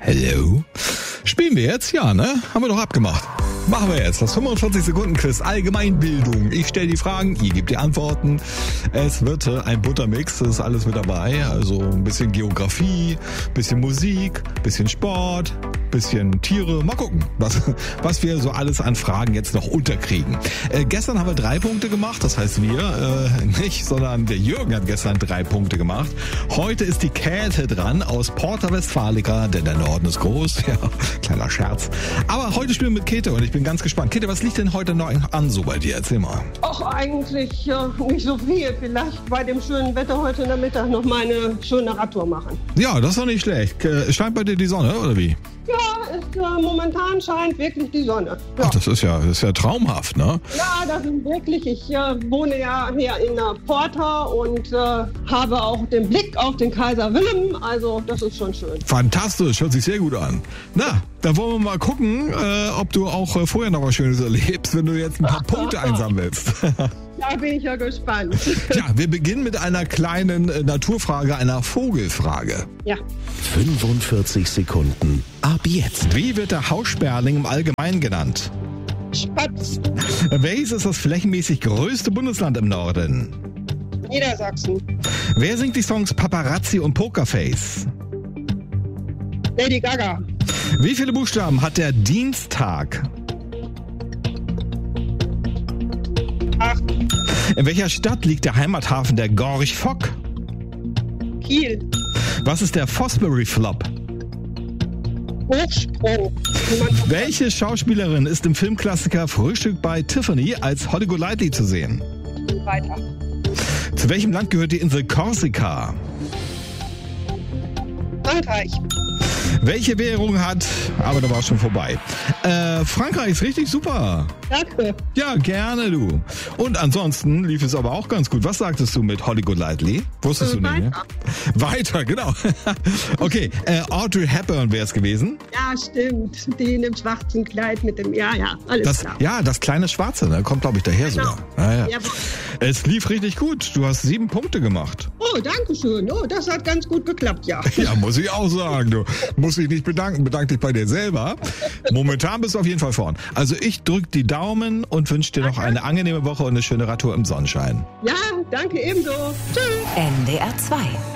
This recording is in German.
Hello? Spielen wir jetzt? Ja, ne? Haben wir doch abgemacht. Machen wir jetzt das 45-Sekunden-Quiz Allgemeinbildung. Ich stelle die Fragen, ihr gebt die Antworten. Es wird ein Buttermix, das ist alles mit dabei. Also ein bisschen Geografie, bisschen Musik, bisschen Sport, bisschen Tiere. Mal gucken, was wir so alles an Fragen jetzt noch unterkriegen. Gestern haben wir 3 Punkte gemacht, das heißt wir nicht, sondern der Jürgen hat gestern 3 Punkte gemacht. Heute ist die Käthe dran aus Porta Westfalica, denn der Norden ist groß. Ja, kleiner Scherz. Aber heute spielen wir mit Käthe und ich bin ganz gespannt. Käthe, was liegt denn heute noch an so bei dir? Erzähl mal. Ach, eigentlich nicht so viel. Vielleicht bei dem schönen Wetter heute in der Mittag noch mal eine schöne Radtour machen. Ja, das ist doch nicht schlecht. Scheint bei dir die Sonne, oder wie? Ja, momentan scheint wirklich die Sonne. Ja. Ach, das ist ja traumhaft, ne? Ja, das ist wirklich. Ich wohne ja hier in der Porta und habe auch den Blick auf den Kaiser Wilhelm. Also, das ist schon schön. Fantastisch, hört sich sehr gut an. Na, dann wollen wir mal gucken, ob du auch vorher noch was Schönes erlebst, wenn du jetzt ein paar Punkte einsammelst. Da bin ich ja gespannt. Ja, wir beginnen mit einer kleinen Naturfrage, einer Vogelfrage. Ja. 45 Sekunden. Ab jetzt. Wie wird der Haussperling im Allgemeinen genannt? Spatz. Welches ist das flächenmäßig größte Bundesland im Norden? Niedersachsen. Wer singt die Songs Paparazzi und Pokerface? Lady Gaga. Wie viele Buchstaben hat der Dienstag? 8. In welcher Stadt liegt der Heimathafen der Gorch Fock? Kiel. Was ist der Fosbury Flop? Hochsprung. Welche Schauspielerin ist im Filmklassiker Frühstück bei Tiffany als Holly Golightly zu sehen? Weiter. Zu welchem Land gehört die Insel Korsika? Frankreich. Welche Währung hat... Aber da war es schon vorbei. Frankreich ist richtig super. Danke. Ja, gerne du. Und ansonsten lief es aber auch ganz gut. Was sagtest du mit Holly Golightly? Wusstest du nicht, ne? Weiter, genau. Okay, Audrey Hepburn wäre es gewesen. Ja, stimmt. Die in dem schwarzen Kleid mit dem... Ja, alles klar. Ja, das kleine Schwarze, ne? Kommt, glaube ich, daher sogar. Ja. Es lief richtig gut. Du hast 7 Punkte gemacht. Oh, danke schön. Oh, das hat ganz gut geklappt, ja. Ja, muss ich auch sagen. Du musst dich nicht bedanken. Bedank dich bei dir selber. Momentan bist du auf jeden Fall vorn. Also ich drücke die Daumen und wünsche dir noch eine angenehme Woche und eine schöne Radtour im Sonnenschein. Ja, danke ebenso. Tschüss. NDR 2